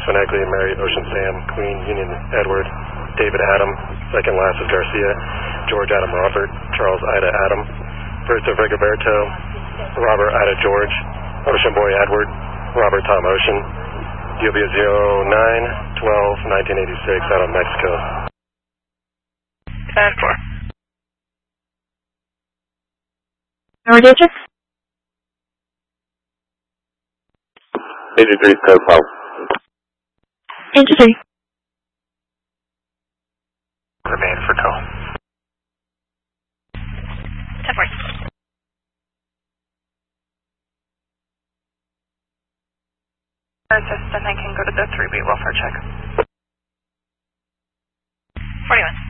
Sven Eckley, Mary, Ocean Sam, Queen, Union, Edward, David Adam, second last is Garcia, George Adam Robert, Charles Ida Adam, first of Rigoberto, Robert Ida George, Ocean Boy Edward, Robert Tom Ocean, Ubia 09-12-1986 out of Mexico. 10-4. Number digits? 83 12. Engine 3. Remain for call. 10-4. Assist, and I can go to the 3B welfare check. 41.